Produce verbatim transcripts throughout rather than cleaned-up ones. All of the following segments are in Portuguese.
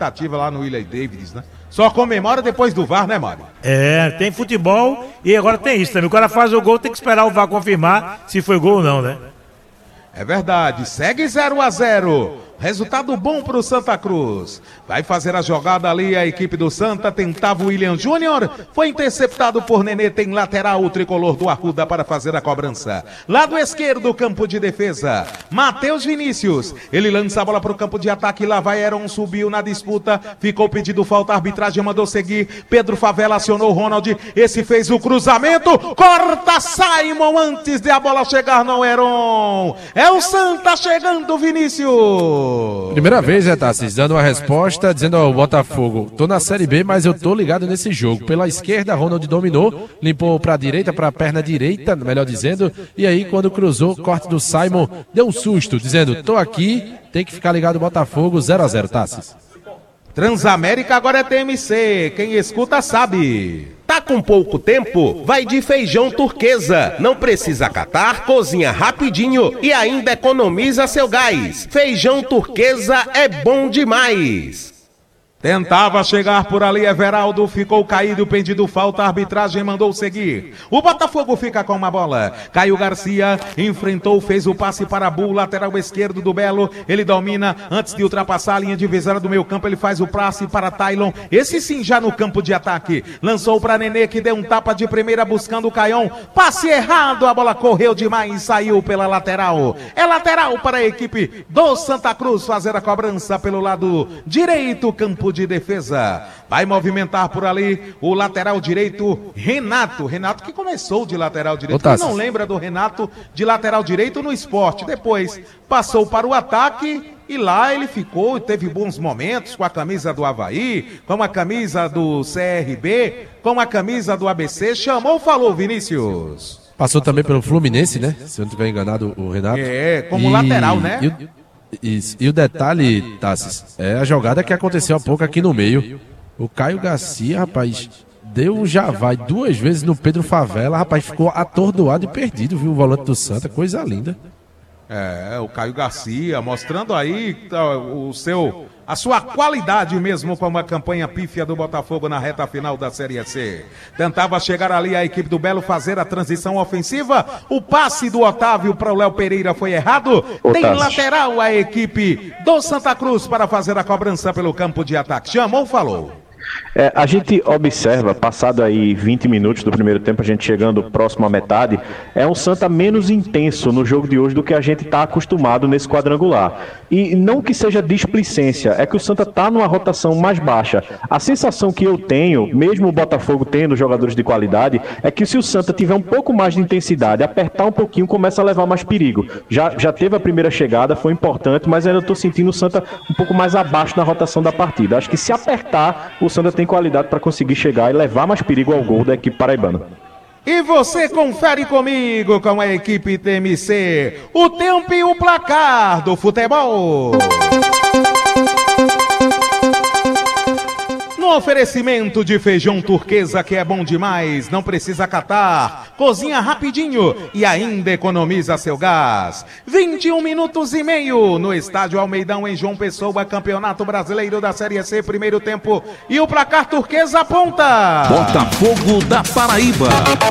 expectativa lá no William Davids, né? Só comemora depois do V A R, né, Mário? É, tem futebol e agora tem isso também. O cara faz o gol, tem que esperar o V A R confirmar se foi gol ou não, né? É verdade, segue zero a zero. Resultado bom pro Santa Cruz. Vai fazer a jogada ali a equipe do Santa. Tentava o William Júnior. Foi interceptado por Nenê. Tem lateral o tricolor do Arruda para fazer a cobrança. Lado esquerdo, campo de defesa. Matheus Vinícius. Ele lança a bola pro campo de ataque. Lá vai Heron, subiu na disputa. Ficou pedido falta. A arbitragem mandou seguir. Pedro Favela acionou o Ronald. Esse fez o cruzamento. Corta Simon antes de a bola chegar no Heron. É o Santa chegando, Vinícius. Primeira vez, né, Tassis, dando uma resposta, dizendo ao Botafogo, tô na Série B, mas eu tô ligado nesse jogo. Pela esquerda, Ronald dominou, limpou pra direita, pra perna direita, melhor dizendo, e aí quando cruzou, corte do Simon, deu um susto, dizendo, tô aqui, tem que ficar ligado Botafogo, zero a zero, Tassis. Transamérica agora é T M C, quem escuta sabe. Tá com pouco tempo? Vai de Feijão Turquesa. Não precisa catar, cozinha rapidinho e ainda economiza seu gás. Feijão Turquesa é bom demais. Tentava chegar por ali, Everaldo ficou caído, pedido falta, a arbitragem mandou seguir. O Botafogo fica com uma bola. Caio Garcia enfrentou, fez o passe para Bull, lateral esquerdo do Belo. Ele domina, antes de ultrapassar a linha divisória do meio campo, ele faz o passe para Tylon. Esse sim já no campo de ataque. Lançou para Nenê, que deu um tapa de primeira buscando o Caion. Passe errado, a bola correu demais, saiu pela lateral. É lateral para a equipe do Santa Cruz fazer a cobrança pelo lado direito, campo de defesa. Vai movimentar por ali o lateral direito, Renato. Renato que começou de lateral direito. Quem não lembra do Renato de lateral direito no esporte? Depois passou para o ataque e lá ele ficou, teve bons momentos com a camisa do Avaí, com a camisa do C R B, com a camisa do A B C. Chamou, falou, Vinícius. Passou também pelo Fluminense, né? Se eu não estiver enganado, o Renato. É, como e... lateral, né? E o... Isso. E o detalhe, Tassis, é a jogada que aconteceu há pouco aqui no meio. O Caio Garcia, rapaz, deu um já vai duas vezes no Pedro Favela, rapaz, ficou atordoado e perdido, viu, o volante do Santa, coisa linda. É, o Caio Garcia mostrando aí tá, o seu, a sua qualidade mesmo com uma campanha pífia do Botafogo na reta final da Série C. Tentava chegar ali a equipe do Belo fazer a transição ofensiva. O passe do Otávio para o Léo Pereira foi errado. Ô, Tem Tassi. Lateral a equipe do Santa Cruz para fazer a cobrança pelo campo de ataque. Chamou, falou. É, a gente observa, passado aí vinte minutos do primeiro tempo, a gente chegando próximo à metade, é um Santa menos intenso no jogo de hoje do que a gente está acostumado nesse quadrangular. E não que seja displicência, é que o Santa está numa rotação mais baixa. A sensação que eu tenho, mesmo o Botafogo tendo jogadores de qualidade, é que se o Santa tiver um pouco mais de intensidade, apertar um pouquinho, começa a levar mais perigo. Já, já teve a primeira chegada, foi importante, mas ainda estou sentindo o Santa um pouco mais abaixo na rotação da partida. Acho que se apertar, o Santa tem qualidade para conseguir chegar e levar mais perigo ao gol da equipe paraibana. E você confere comigo com a equipe T M C o tempo e o placar do futebol. No oferecimento de Feijão Turquesa, que é bom demais, não precisa catar, cozinha rapidinho e ainda economiza seu gás. vinte e um minutos e meio no estádio Almeidão em João Pessoa, Campeonato Brasileiro da Série C, primeiro tempo, e o placar Turquesa aponta. Botafogo da Paraíba.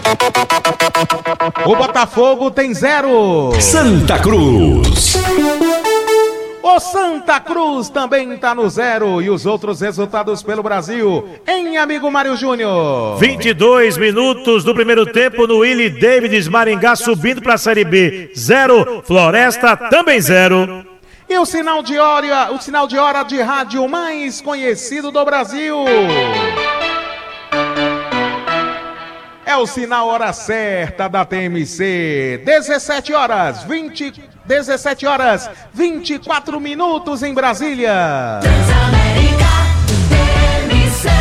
O Botafogo tem zero. Santa Cruz. O Santa Cruz também está no zero. E os outros resultados pelo Brasil, em amigo Mário Júnior. vinte e dois minutos do primeiro tempo no Willie Davids, Maringá subindo para a Série B. Zero. Floresta também zero. E o sinal de hora, o sinal de hora de rádio mais conhecido do Brasil. É o sinal hora certa da T M C. dezessete horas, vinte, dezessete horas, vinte e quatro minutos em Brasília. Transamérica, T M C.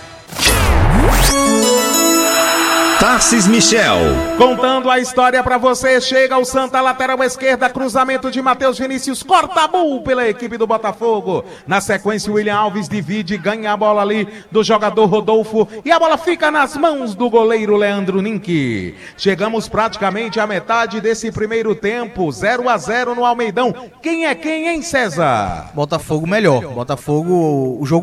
Tassis Michel. Contando a história pra você, chega o Santa, lateral esquerda, cruzamento de Matheus Vinícius, corta a bull pela equipe do Botafogo. Na sequência, o William Alves divide, ganha a bola ali do jogador Rodolfo e a bola fica nas mãos do goleiro Leandro Ninck. Chegamos praticamente à metade desse primeiro tempo, zero a zero no Almeidão. Quem é quem, hein, César? Botafogo melhor. Botafogo, o jogo